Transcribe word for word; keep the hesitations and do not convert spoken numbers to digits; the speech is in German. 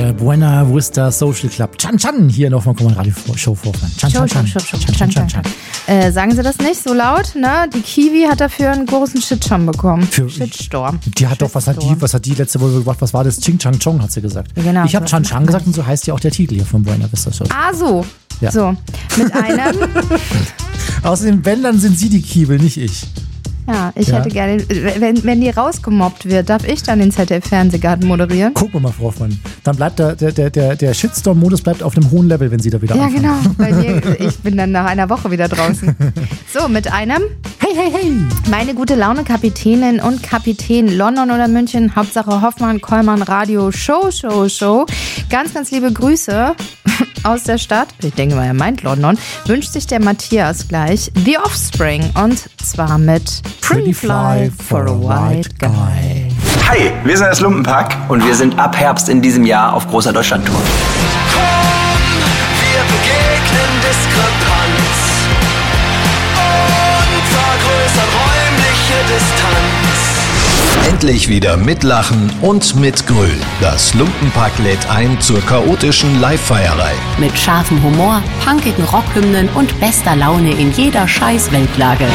äh, Buena Vista Social Club. Chan Chan hier noch mal Radio Show vorfahren. Chan Chan Chan. Chan Chan Chan Chan. Äh, sagen Sie das nicht so laut, ne? Die Kiwi hat dafür einen großen Shitstorm bekommen. Für, Shitstorm. Die hat doch, was hat die, was hat die letzte Woche gemacht? Was war das? Ching Chang Chong hat sie gesagt. Genau. Ich habe Chan Chan gesagt und so heißt ja auch der Titel hier von Buena Vista Social. Ah, so. Ja. So. Mit einem. Außerdem, wenn, dann sind Sie die Kiebel, nicht ich. Ja, ich Ja. hätte gerne, wenn, wenn die rausgemobbt wird, darf ich dann den Z D F-Fernsehgarten moderieren? Gucken wir mal, Frau Hoffmann. Dann bleibt der, der, der, der, der Shitstorm-Modus bleibt auf einem hohen Level, wenn Sie da wieder Ja, anfangen. genau. Bei mir, ich bin dann nach einer Woche wieder draußen. So, mit einem. Hey, hey, hey. Meine gute Laune Kapitänin und Kapitän London oder München, Hauptsache Hoffmann, Kollmann, Radio, Show, Show, Show. Ganz, ganz liebe Grüße aus der Stadt. Ich denke mal, er meint London. Wünscht sich der Matthias gleich The Offspring und zwar mit Pretty Fly for a White Guy. Hi, wir sind das Lumpenpack und wir sind ab Herbst in diesem Jahr auf großer Deutschlandtour. Komm, wir begegnen Diskrepanz und vergrößern räumliche Distanz. Endlich wieder mitlachen und mitgrölen. Das Lumpenpack lädt ein zur chaotischen Live-Feierei. Mit scharfem Humor, punkigen Rockhymnen und bester Laune in jeder Scheiß-Weltlage.